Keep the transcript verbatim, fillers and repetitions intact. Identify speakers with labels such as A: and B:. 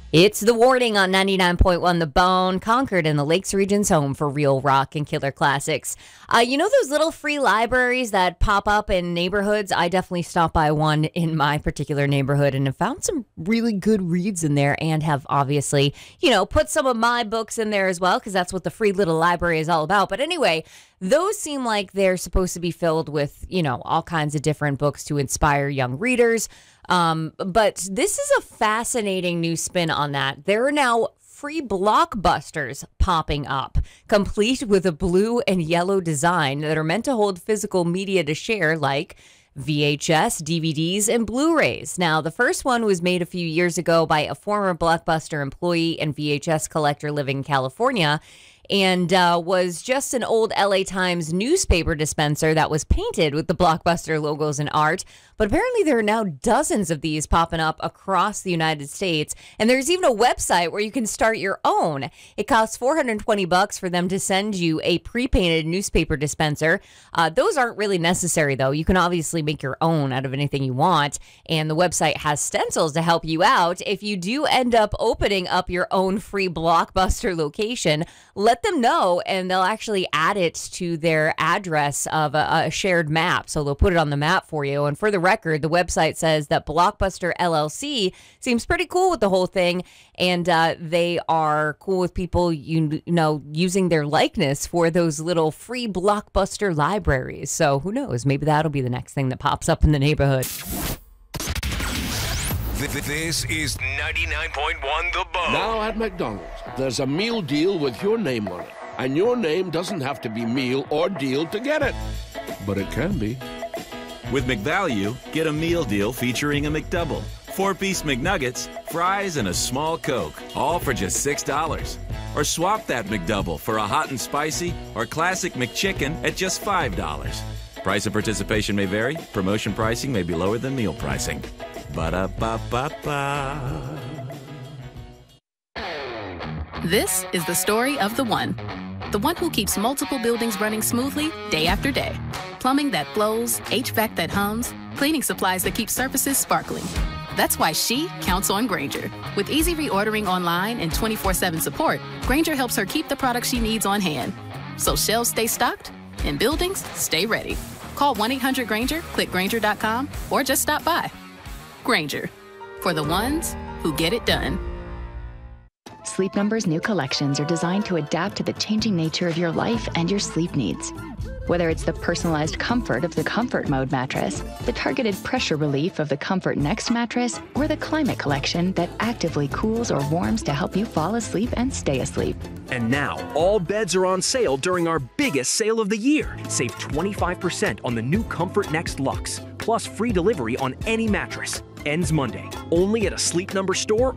A: It's The Warning on ninety-nine point one The Bone, Concord and the Lakes region's home for real rock and killer classics. Uh, you know those little free libraries that pop up in neighborhoods? I definitely stopped by one in my particular neighborhood and have found some really good reads in there and have obviously, you know, put some of my books in there as well because that's what the free little library is all about. But anyway, those seem like they're supposed to be filled with, you know, all kinds of different books to inspire young readers. Um, but this is a fascinating new spin on that. There are now free blockbusters popping up, complete with a blue and yellow design that are meant to hold physical media to share, like V H S, D V Ds, and Blu-rays. Now, the first one was made a few years ago by a former Blockbuster employee and V H S collector living in California, and uh, was just an old L A Times newspaper dispenser that was painted with the Blockbuster logos and art. But apparently there are now dozens of these popping up across the United States. And there's even a website where you can start your own. It costs four hundred twenty bucks for them to send you a pre-painted newspaper dispenser. Uh, those aren't really necessary, though. You can obviously make your own out of anything you want. And the website has stencils to help you out. If you do end up opening up your own free Blockbuster location, let them know and they'll actually add it to their address of a, a shared map. So they'll put it on the map for you. And for the record, the website says that Blockbuster L L C seems pretty cool with the whole thing. And uh, they are cool with people, you know, using their likeness for those little free Blockbuster libraries. So who knows? Maybe that'll be the next thing that pops up in the neighborhood.
B: This is ninety-nine point one The Bone.
C: Now at McDonald's, there's a meal deal with your name on it. And your name doesn't have to be meal or deal to get it. But it can be.
D: With McValue, get a meal deal featuring a McDouble, four-piece McNuggets, fries, and a small Coke, all for just six dollars. Or swap that McDouble for a hot and spicy or classic McChicken at just five dollars. Price of participation may vary. Promotion pricing may be lower than meal pricing. Ba-da-ba-ba-ba.
E: This is the story of the one. The one who keeps multiple buildings running smoothly day after day. Plumbing that flows, H V A C that hums, cleaning supplies that keep surfaces sparkling. That's why she counts on Grainger. With easy reordering online and twenty-four seven support, Grainger helps her keep the products she needs on hand. So shelves stay stocked and buildings stay ready. Call one eight hundred Grainger, click Grainger dot com, or just stop by. Grainger, for the ones who get it done.
F: Sleep Number's new collections are designed to adapt to the changing nature of your life and your sleep needs. Whether it's the personalized comfort of the Comfort Mode mattress, the targeted pressure relief of the Comfort Next mattress, or the Climate Collection that actively cools or warms to help you fall asleep and stay asleep.
G: And now, all beds are on sale during our biggest sale of the year. Save twenty-five percent on the new Comfort Next Luxe, plus free delivery on any mattress. Ends Monday, only at a Sleep Number store